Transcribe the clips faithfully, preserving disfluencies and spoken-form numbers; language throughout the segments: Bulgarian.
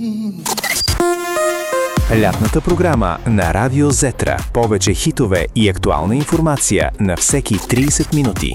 Лятната програма на Радио Зетра. Повече хитове и актуална информация на всеки трийсет минути.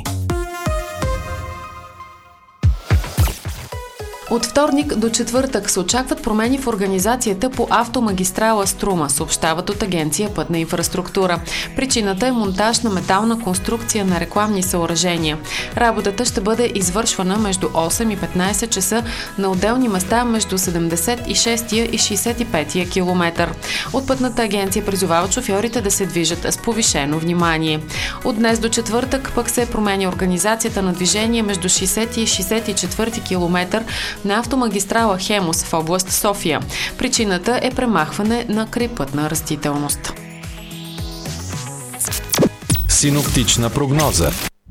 От вторник до четвъртък се очакват промени в организацията по автомагистрала Струма, съобщават от Агенция Пътна инфраструктура. Причината е монтаж на метална конструкция на рекламни съоръжения. Работата ще бъде извършвана между осем и петнайсет часа на отделни места между седемдесет и шести и шейсет и пети километър. От Пътната агенция призовават шофьорите да се движат с повишено внимание. От днес до четвъртък пък се променя организацията на движение между шейсети и шейсет и четвърти километър на автомагистрала Хемус в област София. Причината е премахване на крайпътна растителност. Синоптична прогноза.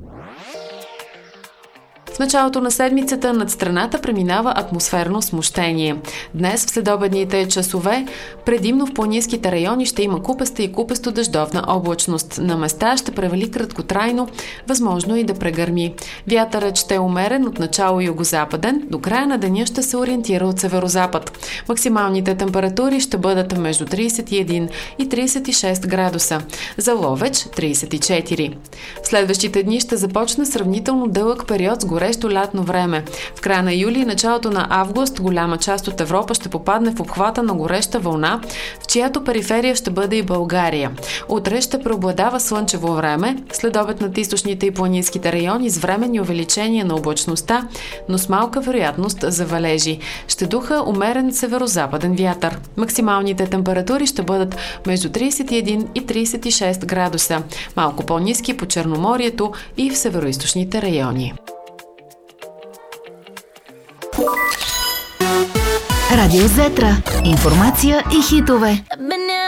В началото на седмицата над страната преминава атмосферно смущение. Днес в следобедните часове предимно в планинските райони ще има купеста и купесто-дъждовна облачност. На места ще превали краткотрайно, възможно и да прегърми. Вятърът ще е умерен от начало югозападен, до края на деня ще се ориентира от северозапад. Максималните температури ще бъдат между трийсет и един и трийсет и шест градуса. За Ловеч – трийсет и четири. В следващите дни ще започне сравнително дълъг период с горе горещо лятно време. В края на юли и началото на август голяма част от Европа ще попадне в обхвата на гореща вълна, в чиято периферия ще бъде и България. Утре ще преобладава слънчево време, след обед над източните и планинските райони с временни увеличения на облачността, но с малка вероятност за валежи. Ще духа умерен северозападен вятър. Максималните температури ще бъдат между трийсет и един и трийсет и шест градуса, малко по-ниски по Черноморието и в североизточните райони. Радио Зетра. Информация и хитове.